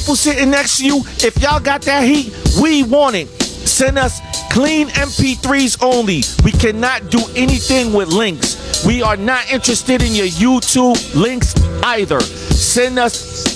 people sitting next to you, if y'all got that heat, we want it. Send us clean MP3s only. We cannot do anything with links. We are not interested in your YouTube links either. Send us